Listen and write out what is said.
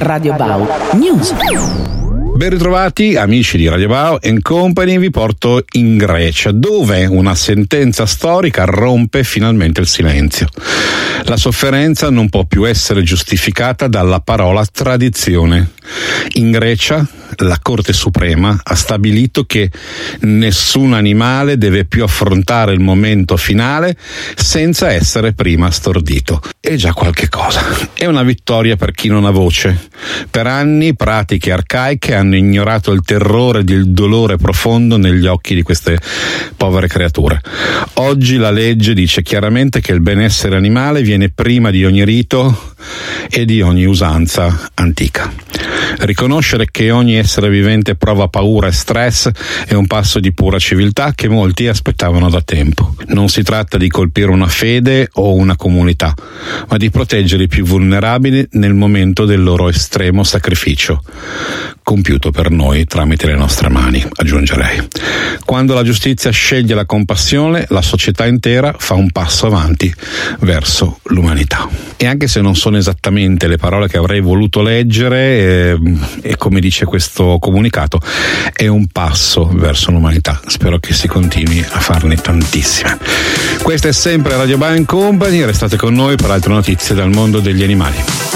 Radio Bau News. Ben ritrovati amici di Radio Bau & Company, vi porto in Grecia, dove una sentenza storica rompe finalmente il silenzio. La sofferenza non può più essere giustificata dalla parola tradizione. In Grecia la Corte Suprema ha stabilito che nessun animale deve più affrontare il momento finale senza essere prima stordito. È già qualche cosa. È una vittoria per chi non ha voce. Per anni pratiche arcaiche hanno ignorato il terrore ed il dolore profondo negli occhi di queste povere creature. Oggi la legge dice chiaramente che il benessere animale viene prima di ogni rito e di ogni usanza antica. Riconoscere che ogni essere vivente prova paura e stress è un passo di pura civiltà che molti aspettavano da tempo. Non si tratta di colpire una fede o una comunità, ma di proteggere i più vulnerabili nel momento del loro estremo sacrificio, compiuto per noi tramite le nostre mani, aggiungerei. Quando la giustizia sceglie la compassione, la società intera fa un passo avanti verso l'umanità. E anche se non sono esattamente le parole che avrei voluto leggere, e come dice questo comunicato, è un passo verso l'umanità. Spero che si continui a farne tantissime. Questa è sempre Radio Bau & Company, restate con noi per altre notizie dal mondo degli animali.